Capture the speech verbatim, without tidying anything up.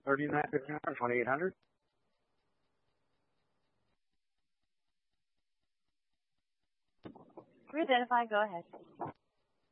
thirty-nine fifty-nine or twenty-eight hundred? Re-identify, go ahead.